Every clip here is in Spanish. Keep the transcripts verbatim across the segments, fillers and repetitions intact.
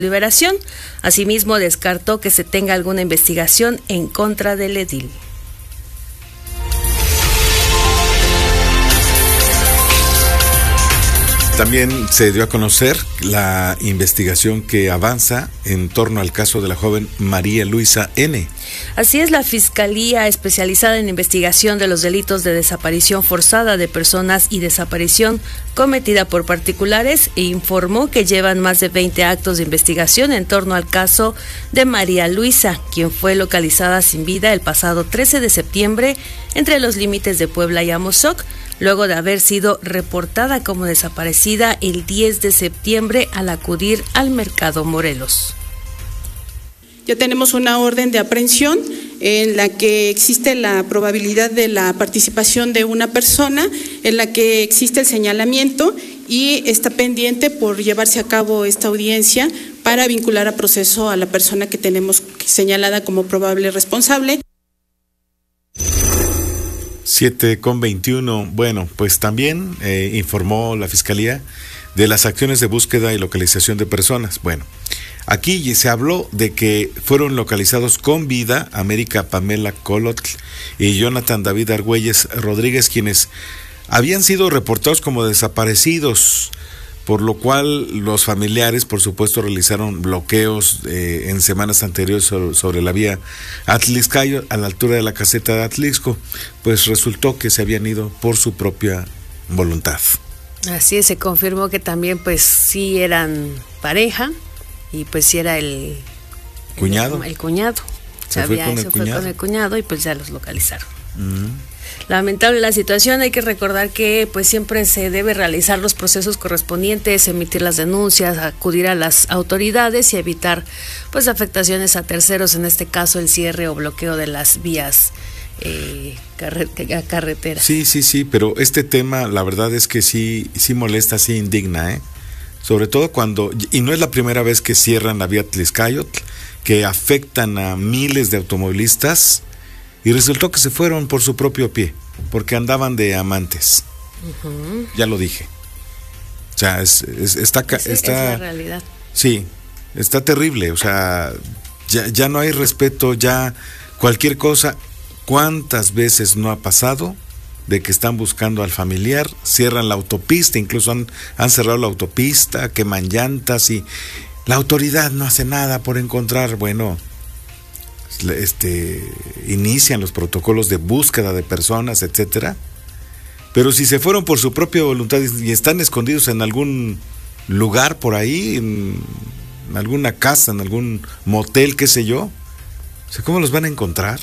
Liberación. Asimismo, descartó que se tenga alguna investigación en contra del edil. También se dio a conocer la investigación que avanza en torno al caso de la joven María Luisa N. Así es, la Fiscalía especializada en investigación de los delitos de desaparición forzada de personas y desaparición cometida por particulares e informó que llevan más de veinte actos de investigación en torno al caso de María Luisa, quien fue localizada sin vida el pasado trece de septiembre entre los límites de Puebla y Amozoc, luego de haber sido reportada como desaparecida el diez de septiembre al acudir al Mercado Morelos. Ya tenemos una orden de aprehensión en la que existe la probabilidad de la participación de una persona, en la que existe el señalamiento y está pendiente por llevarse a cabo esta audiencia para vincular a proceso a la persona que tenemos señalada como probable responsable. siete con veintiuno. Bueno, pues también eh, informó la Fiscalía de las acciones de búsqueda y localización de personas. Bueno, aquí se habló de que fueron localizados con vida América Pamela Colotl y Jonathan David Argüelles Rodríguez, quienes habían sido reportados como desaparecidos, por lo cual los familiares, por supuesto, realizaron bloqueos eh, en semanas anteriores sobre, sobre la vía Atlixcayo, a la altura de la caseta de Atlixco. Pues resultó que se habían ido por su propia voluntad. Así es, se confirmó que también pues sí eran pareja y pues sí era el cuñado. El, el cuñado. Se, fue, con el se cuñado. fue con el cuñado y pues ya los localizaron. Uh-huh. Lamentable la situación, hay que recordar que pues siempre se debe realizar los procesos correspondientes, emitir las denuncias, acudir a las autoridades y evitar pues afectaciones a terceros, en este caso el cierre o bloqueo de las vías eh, carre- carreteras. Sí, sí, sí, pero este tema la verdad es que sí, sí molesta, sí indigna, ¿eh? Sobre todo cuando, y no es la primera vez que cierran la vía Atlixcayotl, que afectan a miles de automovilistas. Y resultó que se fueron por su propio pie, porque andaban de amantes. Uh-huh. Ya lo dije. O sea, es, es, está, es, está... Es la realidad. Sí, está terrible. O sea, ya, ya no hay respeto, ya cualquier cosa. ¿Cuántas veces no ha pasado de que están buscando al familiar, cierran la autopista, incluso han, han cerrado la autopista, queman llantas y la autoridad no hace nada por encontrar, bueno... Este, inician los protocolos de búsqueda de personas, etcétera. Pero si se fueron por su propia voluntad y están escondidos en algún lugar por ahí, en alguna casa, en algún motel, qué sé yo, o sea, ¿cómo los van a encontrar?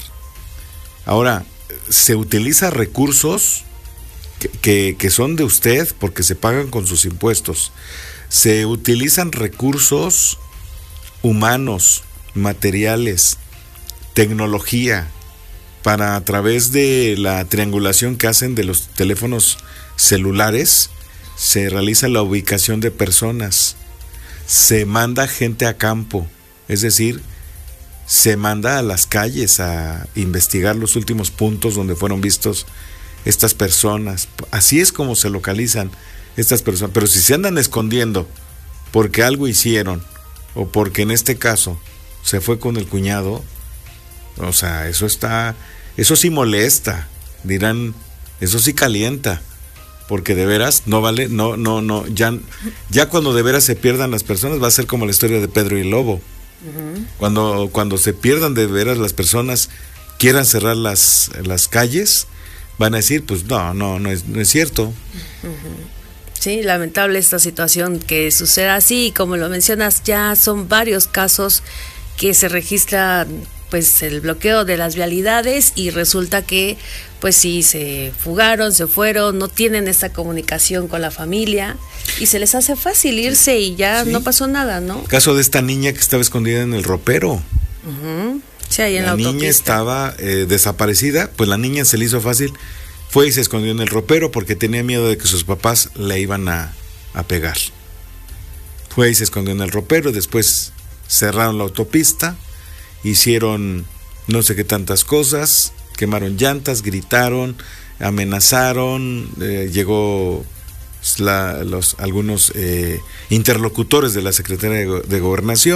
Ahora, se utiliza recursos que, que, que son de usted porque se pagan con sus impuestos. Se utilizan recursos humanos, materiales, tecnología, para a través de la triangulación que hacen de los teléfonos celulares, se realiza la ubicación de personas, se manda gente a campo, es decir, se manda a las calles a investigar los últimos puntos donde fueron vistos estas personas. Así es como se localizan estas personas, pero si se andan escondiendo porque algo hicieron, o porque en este caso se fue con el cuñado, o sea, eso está, eso sí molesta, dirán, eso sí calienta, porque de veras no vale, no, no, no, ya, ya cuando de veras se pierdan las personas va a ser como la historia de Pedro y el Lobo. Uh-huh. Cuando, cuando se pierdan de veras las personas, quieran cerrar las, las calles, van a decir, pues no, no, no es, no es cierto. Uh-huh. Sí, lamentable esta situación que suceda así, y como lo mencionas, ya son varios casos que se registran pues el bloqueo de las vialidades y resulta que pues sí se fugaron, se fueron, no tienen esta comunicación con la familia y se les hace fácil irse y ya sí. No pasó nada, ¿no? El caso de esta niña que estaba escondida en el ropero. Uh-huh. Sí, ahí en la, la autopista. niña estaba eh, desaparecida, pues la niña se le hizo fácil, fue y se escondió en el ropero porque tenía miedo de que sus papás le iban a, a pegar. Fue y se escondió en el ropero, después cerraron la autopista, hicieron no sé qué tantas cosas, quemaron llantas, gritaron, amenazaron, eh, llegó la, los algunos eh, interlocutores de la Secretaría de, de Gobernación.